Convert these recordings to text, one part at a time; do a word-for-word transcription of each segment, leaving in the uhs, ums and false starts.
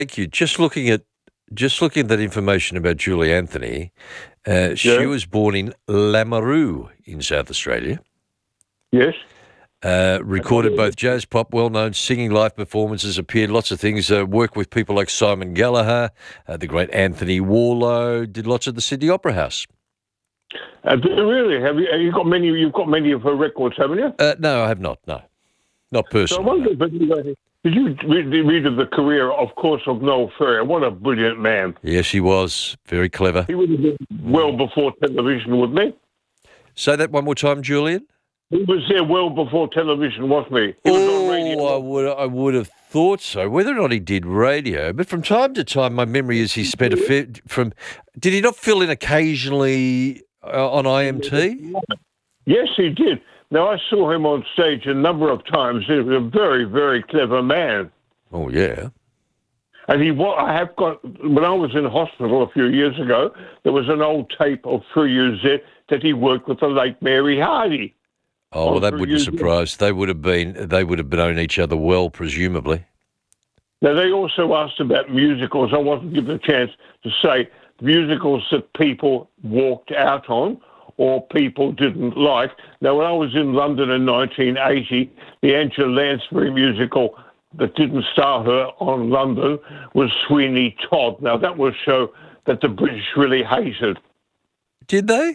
Thank you. Just looking at just looking at that information about Julie Anthony, uh, she Yeah. was born in Lameroo in South Australia. Yes. Uh, recorded both jazz, pop, well-known singing live performances, appeared lots of things, uh, worked with people like Simon Gallagher, uh, the great Anthony Warlow, did lots at the Sydney Opera House. Uh, really? Have you? Have you got many? You've got many of her records, haven't you? Uh, no, I have not, no. Not So I personally. wonder, no. but, uh, did you read, read of the career, of course, of Noel Ferrier? What a brilliant man! Yes, he was. Very clever. He would have been well before television, wouldn't he? Say that one more time, Julian. He was there well before television, wasn't he? He was on radio. Oh, I would, I would have thought so. Whether or not he did radio, but from time to time, my memory is he spent a fair from. Did he not fill in occasionally uh, on I M T? Yes, he did. Now, I saw him on stage a number of times. He was a very, very clever man. Oh yeah. And he, wa- I have got, when I was in hospital a few years ago, there was an old tape of Free U Z that he worked with the late Mary Hardy. Oh, well, that for wouldn't you- surprise. They would have been. They would have known each other well, presumably. Now, they also asked about musicals. I wasn't given a chance to say musicals that people walked out on or people didn't like. Now, when I was in London in nineteen eighty, the Angela Lansbury musical that didn't star her on London was Sweeney Todd. Now, that was a show that the British really hated. Did they?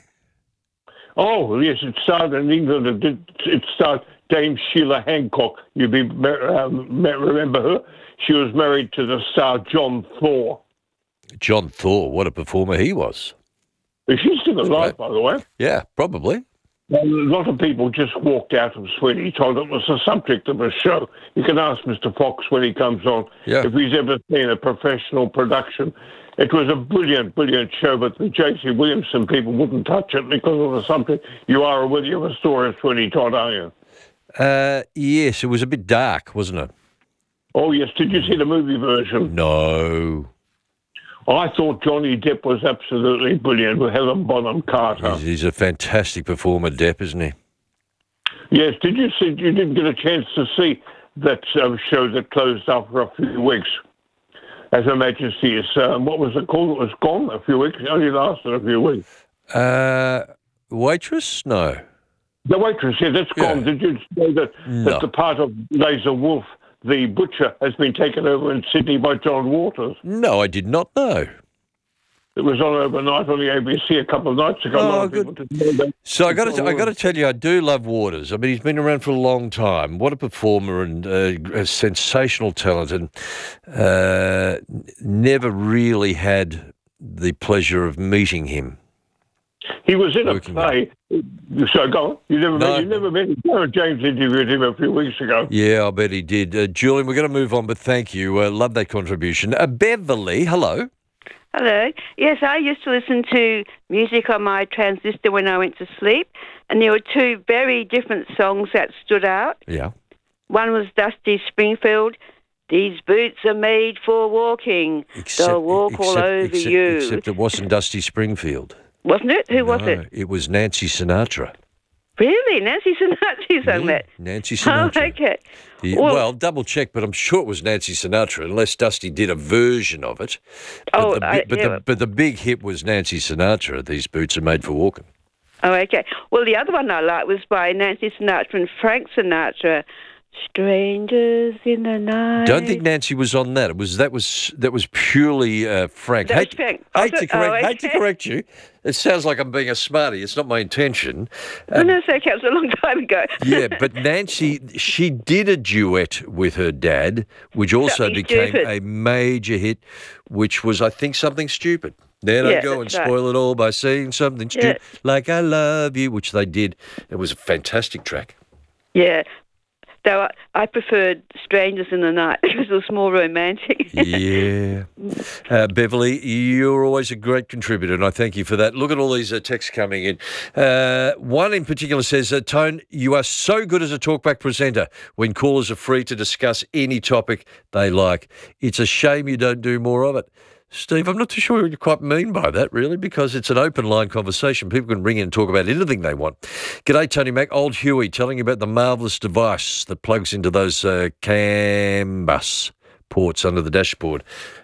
Oh, yes, it started in England. It, did, it started Dame Sheila Hancock. You be, um, remember her? She was married to the star John Thor. John Thor. What a performer he was. She's still alive, by the way. Yeah, probably. A lot of people just walked out of Sweeney Todd. It was the subject of a show. You can ask Mister Fox when he comes on Yeah. if he's ever seen a professional production. It was a brilliant, brilliant show, but the J C Williamson people wouldn't touch it because of the subject. You are aware of a story of Sweeney Todd, are you? Uh, yes, it was a bit dark, wasn't it? Oh, yes. Did you see the movie version? No. I thought Johnny Depp was absolutely brilliant with Helen Bonham Carter. He's, he's a fantastic performer, Depp, isn't he? Yes. Did you see? You didn't get a chance to see that um, show that closed after a few weeks. As Her Majesty is, um, what was it called? It was gone a few weeks. It only lasted a few weeks. Uh, waitress? No. The Waitress, yeah, that's Yeah. gone. Did you know that, No. that the part of Laser Wolf, the butcher, has been taken over in Sydney by John Waters? No, I did not know. It was on overnight on the A B C a couple of nights ago. A lot Oh, of people good. didn't know that. So I got to, I got to tell you, I do love Waters. I mean, he's been around for a long time. What a performer and uh, a sensational talent, and uh, never really had the pleasure of meeting him. He was in a Working play. So go on. You never No. met. You never met him. Darren James interviewed him a few weeks ago. Yeah, I bet he did. Uh, Julian, we're going to move on, but thank you. Uh, love that contribution. Uh, Beverly, hello. Hello. Yes, I used to listen to music on my transistor when I went to sleep, and there were two very different songs that stood out. Yeah. One was Dusty Springfield, "These boots are made for walking. They'll walk all over except, you." Except it wasn't Dusty Springfield. Wasn't it? Who was No, it? It was Nancy Sinatra. Really? Nancy Sinatra sang Yeah, that? Nancy Oh, Sinatra. okay. The- Well- well, double check, but I'm sure it was Nancy Sinatra, unless Dusty did a version of it. But Oh, the, bi- I- but, yeah. the, but the big hit was Nancy Sinatra. These boots are made for walking. Oh, okay. Well, the other one I liked was by Nancy Sinatra and Frank Sinatra, "Strangers in the Night." Don't think Nancy was on that. It was that was that was purely uh, Frank. That was hate, Frank. hate Oh, to correct, oh, hate to okay. correct you. It sounds like I'm being a smarty. It's not my intention. Oh, no, it's okay. It was a long time ago. Yeah, but Nancy, she did a duet with her dad, which also Something became Stupid. a major hit, which was, I think, Something Stupid. Then I Yeah, go and that's right. spoil it all by saying something Yeah. stupid, like I love you, which they did. It was a fantastic track. Yeah. Though I, I preferred Strangers in the Night because it was more romantic. Yeah. Uh, Beverly, you're always a great contributor, and I thank you for that. Look at all these uh, texts coming in. Uh, one in particular says, uh, Tone, you are so good as a talkback presenter when callers are free to discuss any topic they like. It's a shame you don't do more of it. Steve, I'm not too sure what you quite mean by that, really, because it's an open line conversation. People can ring in and talk about anything they want. G'day, Tony Mac. Old Huey telling you about the marvellous device that plugs into those uh, CAN bus ports under the dashboard.